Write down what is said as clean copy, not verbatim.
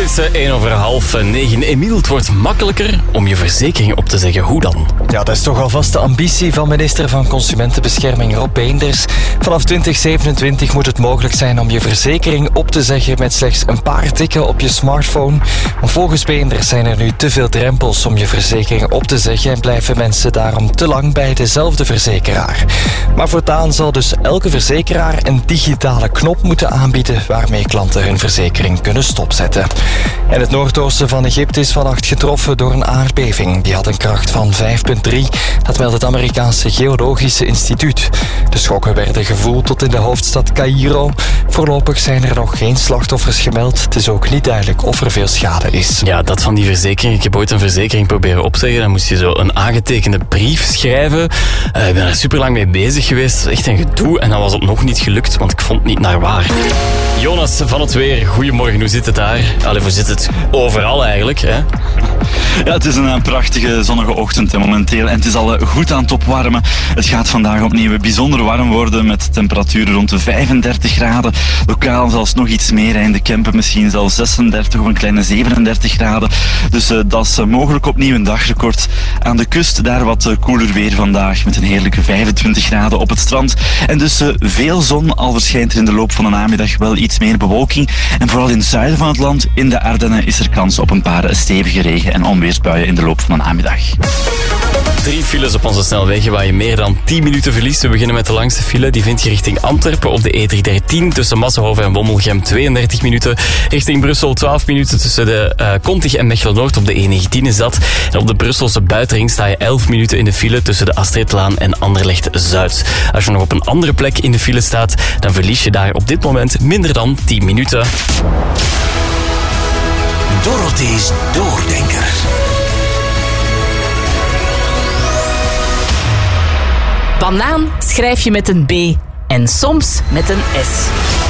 is 9:01. Emiel, het wordt makkelijker om je verzekering op te zeggen. Hoe dan? Ja, dat is toch alvast de ambitie van minister van Consumentenbescherming Rob Beenders. Vanaf 2027 moet het mogelijk zijn om je verzekering op te zeggen met slechts een paar tikken op je smartphone. Want volgens Beenders zijn er nu te veel drempels om je verzekering op te zeggen en blijven mensen daarom te lang bij dezelfde verzekeraar. Maar voortaan zal dus elke verzekeraar een digitale knop moeten aanbieden waarmee klanten hun verzekering kunnen stopzetten. En het noordoosten van Egypte is vannacht getroffen door een aardbeving. Die had een kracht van 5,3. Dat meldt het Amerikaanse Geologische Instituut. De schokken werden gevoeld tot in de hoofdstad Caïro. Voorlopig zijn er nog geen slachtoffers gemeld. Het is ook niet duidelijk of er veel schade is. Ja, dat van die verzekering. Ik heb ooit een verzekering proberen opzeggen. Dan moest je zo een aangetekende brief schrijven. Ik ben er super lang mee bezig geweest. Echt een gedoe. En dan was het nog niet gelukt, want ik vond het niet naar waar. Jonas van het weer, goedemorgen. Hoe zit het daar? Allee, hoe zit het overal eigenlijk, hè? Ja, het is een prachtige zonnige ochtend momenteel en het is al goed aan het opwarmen. Het gaat vandaag opnieuw bijzonder warm worden met temperaturen rond de 35 graden. Lokaal zelfs nog iets meer in de Kempen, misschien zelfs 36 of een kleine 37 graden. Dus dat is mogelijk opnieuw een dagrecord. Aan de kust daar wat koeler weer vandaag met een heerlijke 25 graden op het strand. En dus veel zon, al verschijnt er in de loop van de namiddag wel iets meer bewolking. En vooral in het zuiden van het land, in de Ardennen, is er kans op een paar stevige regen- en onweersbuien in de loop van de namiddag. 3 files op onze snelwegen waar je meer dan 10 minuten verliest. We beginnen met de langste file. Die vind je richting Antwerpen op de E313 tussen Massenhoven en Wommelgem 32 minuten. Richting Brussel 12 minuten tussen de Kontig en Mechelen-Noord op de E19 is dat. En op de Brusselse buitenring sta je 11 minuten in de file tussen de Astridlaan en Anderlecht-Zuid. Als je nog op een andere plek in de file staat, dan verlies je daar op dit moment minder dan 10 minuten. Dorothy's Doordenker. Banaan schrijf je met een B en soms met een S.